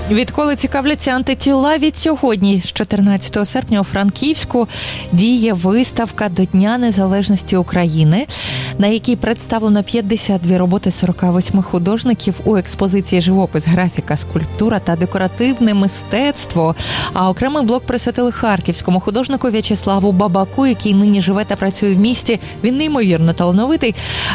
Відколи цікавляться антитіла, від сьогодні, з 14 серпня у Франківську, діє виставка до Дня Незалежності України, на якій представлено 52 роботи 48 художників у експозиції «Живопис, графіка, скульптура та декоративне мистецтво». А окремий блок присвятили харківському художнику В'ячеславу Бабаку, який нині живе та працює в місті. Він неймовірно талановитий.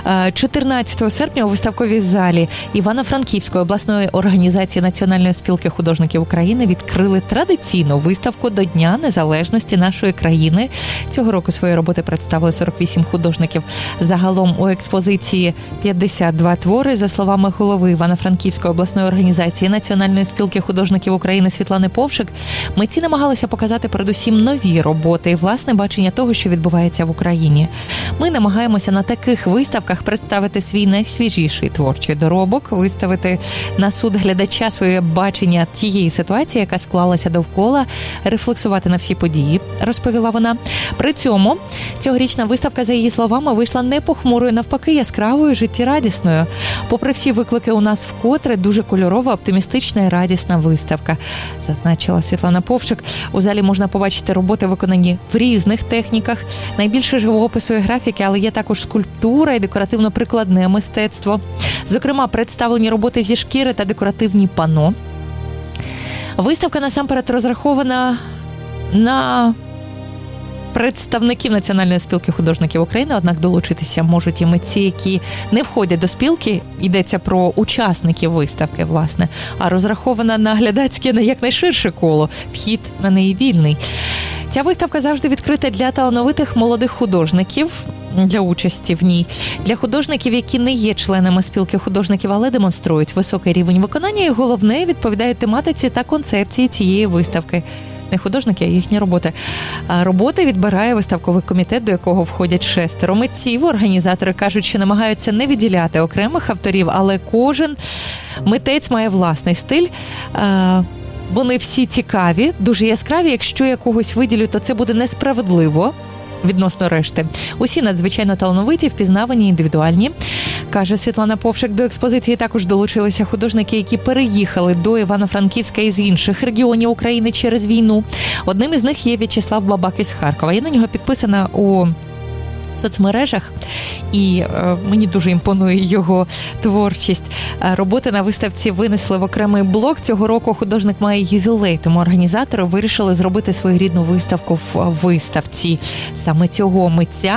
14 серпня у виставковій залі Івано-Франківської обласної організації Національної спілки художників України відкрили традиційну виставку до Дня Незалежності нашої країни. Цього року свої роботи представили 48 художників. Загалом у експозиції 52 твори. За словами голови Івано-Франківської обласної організації Національної спілки художників України Світлани Повшик, митці намагалися показати передусім нові роботи і власне бачення того, що відбувається в Україні. Ми намагаємося на таких виставках представити свій найсвіжіший творчий доробок, виставити на суд глядача своє бачення тієї ситуації, яка склалася довкола, рефлексувати на всі події, розповіла вона. При цьому цьогорічна виставка, за її словами, вийшла не похмурою, навпаки, яскравою, життєрадісною. Попри всі виклики, у нас вкотре дуже кольорова, оптимістична і радісна виставка, зазначила Світлана Повшик. У залі можна побачити роботи, виконані в різних техніках. Найбільше живопису і графіки, але є також скульптура і декоративно-прикладне мистецтво. Зокрема, представлені роботи зі шкіри та декоративні пано. Виставка насамперед розрахована на представників Національної спілки художників України, однак долучитися можуть і митці, які не входять до спілки. Йдеться про учасників виставки, власне, а розрахована на глядацьке, на якнайширше коло. Вхід на неї вільний. Ця виставка завжди відкрита для талановитих молодих художників для участі в ній. Для художників, які не є членами спілки художників, але демонструють високий рівень виконання і, головне, відповідають тематиці та концепції цієї виставки. Не художники, а їхні роботи. Роботи відбирає виставковий комітет, до якого входять 6 митців. Організатори кажуть, що намагаються не виділяти окремих авторів, але кожен митець має власний стиль. Вони всі цікаві, дуже яскраві. Якщо я когось виділю, то це буде несправедливо відносно решти. Усі надзвичайно талановиті, впізнавані, індивідуальні. Каже Світлана Повшик, до експозиції також долучилися художники, які переїхали до Івано-Франківська із інших регіонів України через війну. Одним із них є В'ячеслав Бабак із Харкова. Я на нього підписана у соцмережах, і мені дуже імпонує його творчість. Роботи на виставці винесли в окремий блок. Цього року художник має ювілей, тому організатори вирішили зробити своєрідну виставку в виставці саме цього митця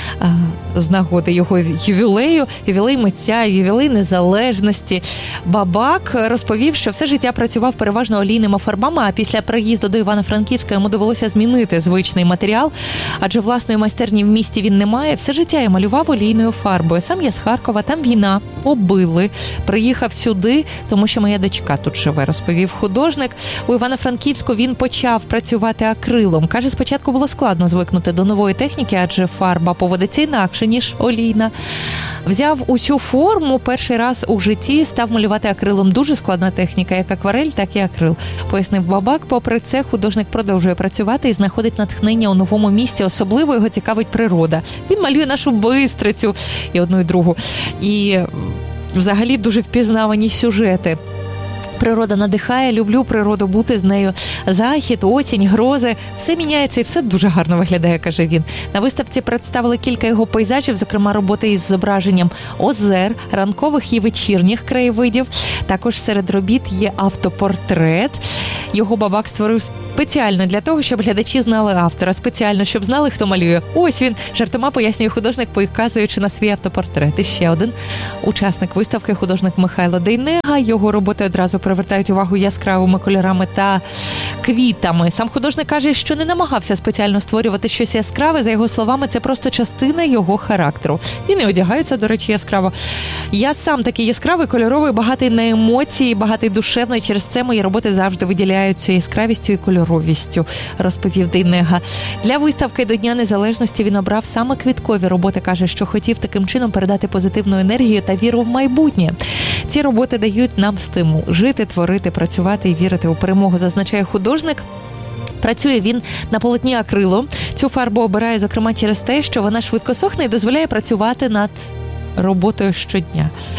з нагоди його ювілею, ювілей митця, ювілей незалежності. Бабак розповів, що все життя працював переважно олійними фарбами, а після приїзду до Івано-Франківська йому довелося змінити звичний матеріал, адже власної майстерні в місті він не має. Все життя я малював олійною фарбою. Сам я з Харкова, там війна, побили. Приїхав сюди, тому що моя дочка тут живе, розповів художник. У Івано-Франківську він почав працювати акрилом. Каже, спочатку було складно звикнути до нової техніки, адже фарба поводиться інакше, ніж олійна. Взяв усю форму, перший раз у житті став малювати акрилом. Дуже складна техніка, як акварель, так і акрил, пояснив Бабак. Попри це, художник продовжує працювати і знаходить натхнення у новому місті. Особливо його цікавить природа. Він малює нашу Бистрицю і одну, і другу. І взагалі дуже впізнавані сюжети. Природа надихає, люблю природу, бути з нею. Захід, осінь, грози. Все міняється і все дуже гарно виглядає, каже він. На виставці представили кілька його пейзажів, зокрема роботи із зображенням озер, ранкових і вечірніх краєвидів. Також серед робіт є автопортрет. Його Бабак створив спеціально для того, щоб глядачі знали автора, спеціально, щоб знали, хто малює. Ось він, жартома пояснює художник, показуючи на свій автопортрет. І ще один учасник виставки, художник Михайло Дейнега. Його роботи одразу привертають увагу яскравими кольорами та квітами. Сам художник каже, що не намагався спеціально створювати щось яскраве. За його словами, це просто частина його характеру. Він і одягається, до речі, яскраво. Я сам такий яскравий, кольоровий, багатий на емоції, багатий душевно, і через це мої роботи завжди виділяються яскравістю і кольоровістю, розповів Дейнега. Для виставки до Дня Незалежності він обрав саме квіткові роботи. Каже, що хотів таким чином передати позитивну енергію та віру в майбутнє. Ці роботи дають нам стимул жити, творити, працювати і вірити у перемогу, зазначає художник. Працює він на полотні акрилом. Цю фарбу обирає, зокрема, через те, що вона швидко сохне і дозволяє працювати над роботою щодня.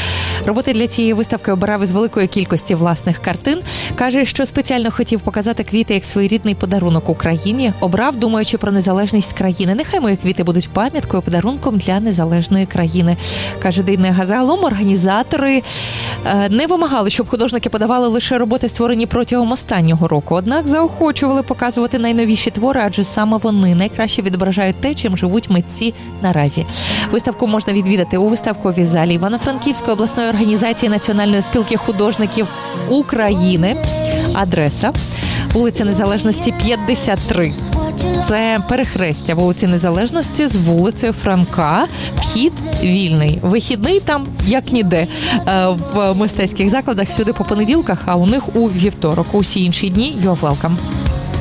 Роботи для цієї виставки обирав із великої кількості власних картин. Каже, що спеціально хотів показати квіти як своєрідний подарунок Україні. Обрав, думаючи про незалежність країни. Нехай мої квіти будуть пам'яткою, подарунком для незалежної країни. Каже Дейнега. Загалом організатори не вимагали, щоб художники подавали лише роботи, створені протягом останнього року. Однак заохочували показувати найновіші твори, адже саме вони найкраще відображають те, чим живуть митці наразі. Виставку можна відвідати у виставковій залі Івано-Франківської обласної організації Національної спілки художників України. Адреса – вулиця Незалежності, 53. Це перехрестя вулиці Незалежності з вулицею Франка. Вхід вільний. Вихідний там, як ніде. В мистецьких закладах сюди по понеділках, а у них у вівторок. Усі інші дні – you're welcome.